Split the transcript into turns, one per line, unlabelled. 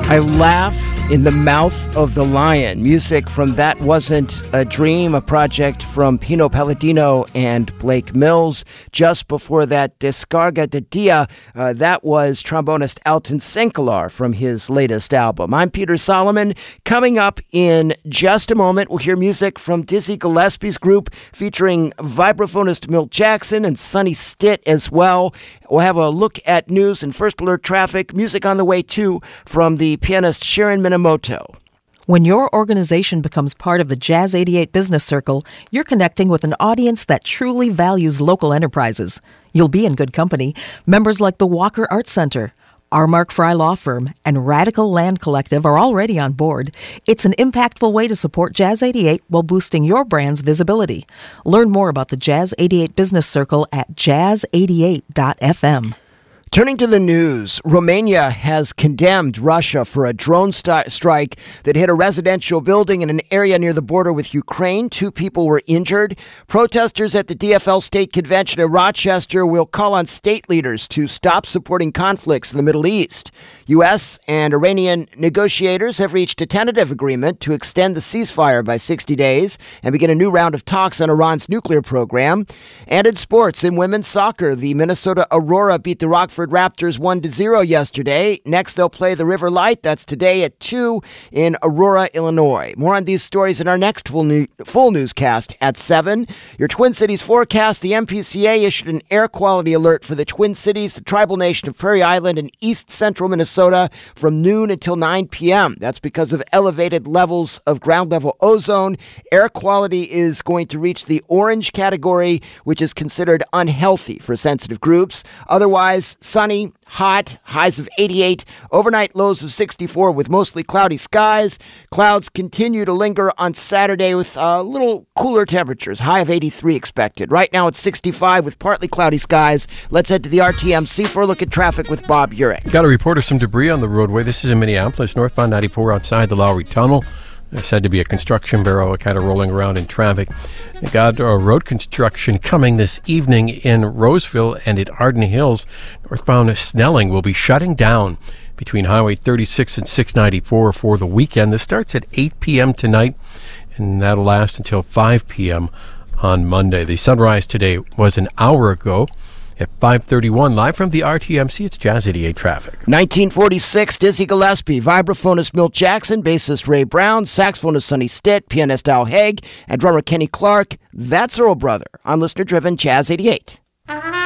I laugh in the mouth of the lion. Music from That Wasn't a Dream, a project from Pino Palladino and Blake Mills. Just before that, Descarga de Dia, that was trombonist Alton Senkelar from his latest album. I'm Peter Solomon. Coming up in just a moment, we'll hear music from Dizzy Gillespie's group featuring vibraphonist Milt Jackson and Sonny Stitt as well. We'll have a look at news and first alert traffic. Music on the way, too, from the pianist Sharon Minamoto.
When your organization becomes part of the Jazz 88 Business Circle, you're connecting with an audience that truly values local enterprises. You'll be in good company. Members like the Walker Arts Center, our Mark Fry Law Firm, and Radical Land Collective are already on board. It's an impactful way to support Jazz 88 while boosting your brand's visibility. Learn more about the Jazz 88 Business Circle at jazz88.fm.
Turning to the news, Romania has condemned Russia for a drone strike that hit a residential building in an area near the border with Ukraine. 2 people were injured. Protesters at the DFL State Convention in Rochester will call on state leaders to stop supporting conflicts in the Middle East. U.S. and Iranian negotiators have reached a tentative agreement to extend the ceasefire by 60 days and begin a new round of talks on Iran's nuclear program. And in sports, in women's soccer, the Minnesota Aurora beat the Rockford Raptors 1-0 yesterday. Next, they'll play the River Light. That's today at 2 in Aurora, Illinois. More on these stories in our next full newscast at 7. Your Twin Cities forecast. The MPCA issued an air quality alert for the Twin Cities, the tribal nation of Prairie Island, and east central Minnesota from noon until 9 p.m. That's because of elevated levels of ground level ozone. Air quality is going to reach the orange category, which is considered unhealthy for sensitive groups. Otherwise, sunny, hot, highs of 88, overnight lows of 64 with mostly cloudy skies. Clouds continue to linger on Saturday with a little cooler temperatures, high of 83 expected. Right now it's 65 with partly cloudy skies. Let's head to the RTMC for a look at traffic with Bob Urich.
Got a report of some debris on the roadway. This is in Minneapolis, northbound 94 outside the Lowry Tunnel. There's said to be a construction barrel kind of rolling around in traffic. They got road construction coming this evening in Roseville and at Arden Hills. Northbound Snelling will be shutting down between Highway 36 and 694 for the weekend. This starts at 8 p.m. tonight, and that'll last until 5 p.m. on Monday. The sunrise today was an hour ago. At 5:31, live from the RTMC, it's Jazz 88 Traffic.
1946, Dizzy Gillespie, vibraphonist Milt Jackson, bassist Ray Brown, saxophonist Sonny Stitt, pianist Al Haig, and drummer Kenny Clark. That's Earl Brother on listener-driven Jazz 88.